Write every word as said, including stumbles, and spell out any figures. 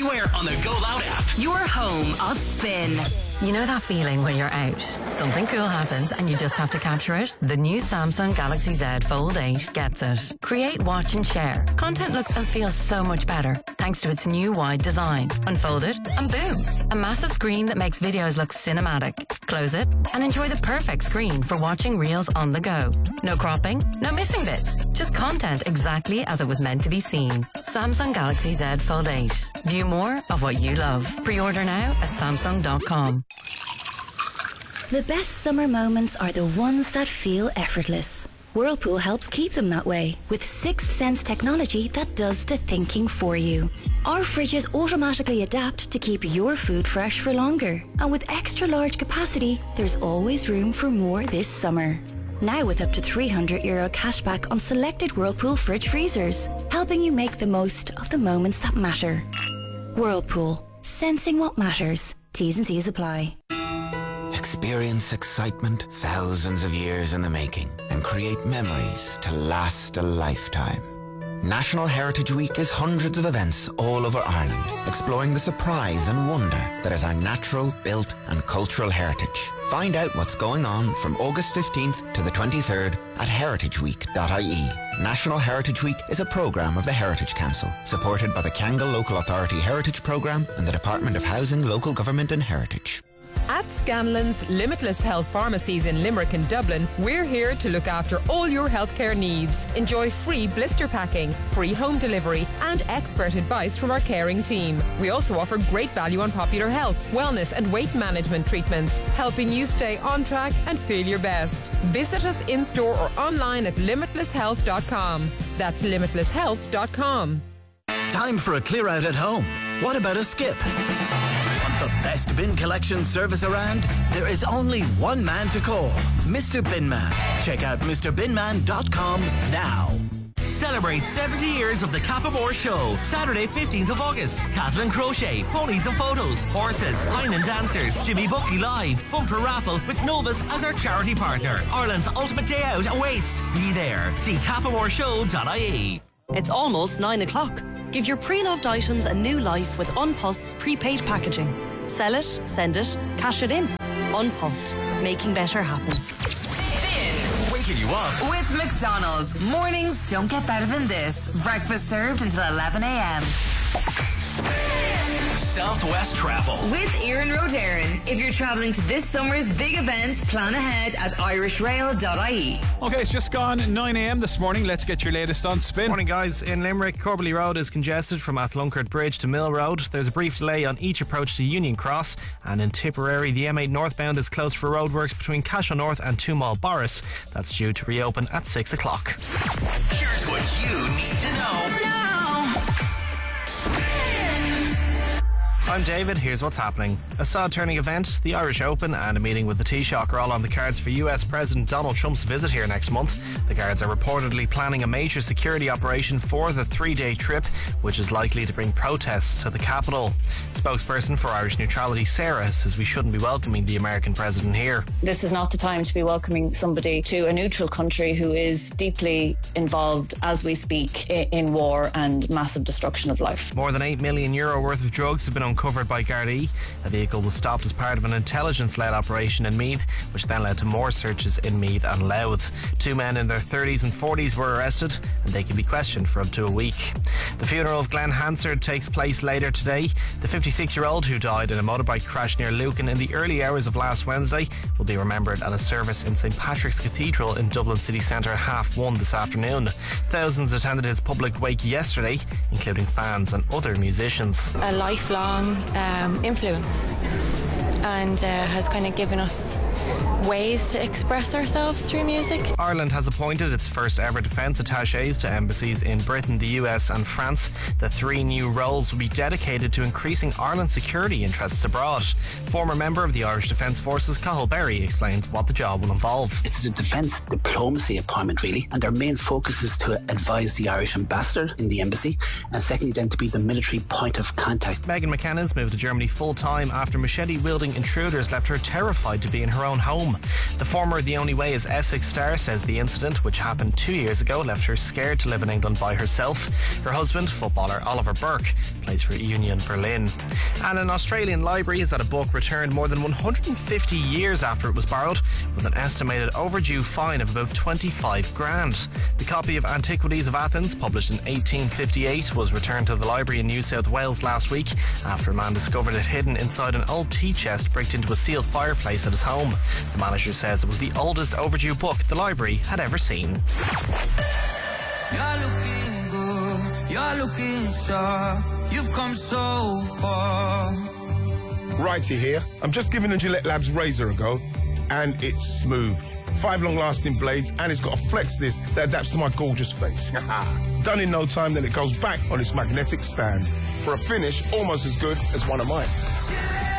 anywhere on the Go Loud app. Your home of spin. You know that feeling when you're out, something cool happens and you just have to capture it? The new Samsung Galaxy Z Fold eight gets it. Create, watch and share. Content looks and feels so much better thanks to its new wide design. Unfold it and boom. A massive screen that makes videos look cinematic. Close it and enjoy the perfect screen for watching reels on the go. No cropping, no missing bits. Just content exactly as it was meant to be seen. Samsung Galaxy Z Fold eight. View more of what you love. Pre-order now at samsung dot com. The best summer moments are the ones that feel effortless. Whirlpool helps keep them that way with sixth sense technology that does the thinking for you. Our fridges automatically adapt to keep your food fresh for longer. And with extra large capacity, there's always room for more this summer. Now with up to three hundred euro cashback on selected Whirlpool fridge freezers, helping you make the most of the moments that matter. Whirlpool, sensing what matters. T's and C's apply. Experience excitement thousands of years in the making and create memories to last a lifetime. National Heritage Week is hundreds of events all over Ireland, exploring the surprise and wonder that is our natural, built and cultural heritage. Find out what's going on from August fifteenth to the twenty-third at heritage week dot I E. National Heritage Week is a programme of the Heritage Council, supported by the Kangal Local Authority Heritage Programme and the Department of Housing, Local Government and Heritage. At Scanlon's Limitless Health Pharmacies in Limerick and Dublin, we're here to look after all your healthcare needs. Enjoy free blister packing, free home delivery and expert advice from our caring team. We also offer great value on popular health, wellness and weight management treatments, helping you stay on track and feel your best. Visit us in-store or online at limitless health dot com. That's limitless health dot com. Time for a clear out at home. What about a skip? The best bin collection service around? There is only one man to call, Mister Binman. Check out Mr bin man dot com now. Celebrate seventy years of the Cappamore Show. Saturday, fifteenth of August. Kathleen Crochet, Ponies and Photos, Horses, Highland Dancers, Jimmy Buckley Live, Bumper Raffle with Novus as our charity partner. Ireland's ultimate day out awaits. Be there. See cappamore show dot I E. It's almost nine o'clock. Give your pre-loved items a new life with Unpost's prepaid packaging. Sell it, send it, cash it in. Unpost, making better happen. Spin. Waking you up. With McDonald's. Mornings don't get better than this. Breakfast served until eleven a.m. Southwest Travel. With Ian Rodarin. If you're travelling to this summer's big events, plan ahead at irish rail dot I E. Okay, it's just gone nine a.m. this morning. Let's get your latest on Spin. Morning, guys. In Limerick, Corbally Road is congested from Athlunkert Bridge to Mill Road. There's a brief delay on each approach to Union Cross. And in Tipperary, the M eight northbound is closed for roadworks between Cashel North and Two Mall Boris. That's due to reopen at six o'clock. Here's what you need to know. Now. I'm David, here's what's happening. A sod-turning event, the Irish Open and a meeting with the Taoiseach are all on the cards for U S President Donald Trump's visit here next month. The Guards are reportedly planning a major security operation for the three-day trip, which is likely to bring protests to the capital. Spokesperson for Irish Neutrality, Sarah, says we shouldn't be welcoming the American president here. This is not the time to be welcoming somebody to a neutral country who is deeply involved, as we speak, in war and massive destruction of life. More than eight million euro worth of drugs have been uncovered by Gardaí. A vehicle was stopped as part of an intelligence-led operation in Meath, which then led to more searches in Meath and Louth. Two men in their thirties and forties were arrested, and they can be questioned for up to a week. The funeral of Glenn Hansard takes place later today. The fifty-six-year-old who died in a motorbike crash near Lucan in the early hours of last Wednesday will be remembered at a service in St Patrick's Cathedral in Dublin city centre at half one this afternoon. Thousands attended his public wake yesterday, including fans and other musicians. A lifelong um, influence, and uh, has kind of given us ways to express ourselves through music. Ireland has appointed its first ever defence attaches to embassies in Britain, the U S and France. The three new roles will be dedicated to increasing Ireland's security interests abroad. Former member of the Irish Defence Forces, Cathal Berry, explains what the job will involve. It's a defence diplomacy appointment, really, and their main focus is to advise the Irish ambassador in the embassy, and secondly then to be the military point of contact. Megan McKennan's moved to Germany full-time after machete-wielding unsuspecting intruders left her terrified to be in her own home. The former The Only Way is Essex star says the incident, which happened two years ago, left her scared to live in England by herself. Her husband, footballer Oliver Burke, plays for Union Berlin. And an Australian library has had a book returned more than one hundred fifty years after it was borrowed, with an estimated overdue fine of about twenty-five grand. The copy of Antiquities of Athens, published in eighteen fifty-eight, was returned to the library in New South Wales last week after a man discovered it hidden inside an old tea chest bricked into a sealed fireplace at his home. The manager says it was the oldest overdue book the library had ever seen. You're looking good, you're looking sharp, you've come so far. Righty here. I'm just giving the Gillette Labs razor a go, and it's smooth. Five long-lasting blades, and it's got a flex disc that adapts to my gorgeous face. Done in no time, then it goes back on its magnetic stand for a finish almost as good as one of mine.